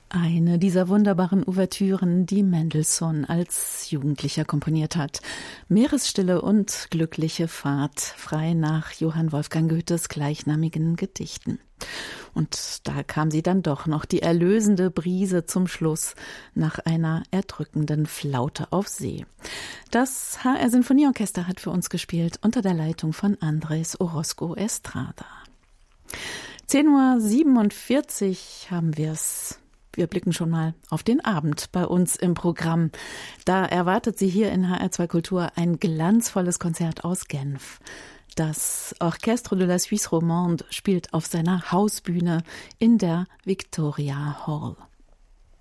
Eine dieser wunderbaren Ouvertüren, die Mendelssohn als Jugendlicher komponiert hat. Meeresstille und glückliche Fahrt, frei nach Johann Wolfgang Goethes gleichnamigen Gedichten. Und da kam sie dann doch noch, die erlösende Brise zum Schluss, nach einer erdrückenden Flaute auf See. Das HR Sinfonieorchester hat für uns gespielt unter der Leitung von Andrés Orozco Estrada. 10:47 Uhr haben wir es. Wir blicken schon mal auf den Abend bei uns im Programm. Da erwartet Sie hier in HR2 Kultur ein glanzvolles Konzert aus Genf. Das Orchestre de la Suisse Romande spielt auf seiner Hausbühne in der Victoria Hall.